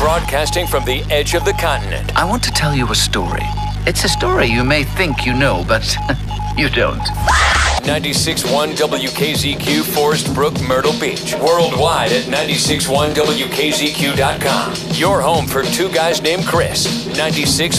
Broadcasting from the edge of the continent. I want to tell you a story. It's a story you may think you know, but you don't. 96.1 WKZQ, Forest Brook, Myrtle Beach. Worldwide at 96.1WKZQ.com. Your home for two guys named Chris. 96.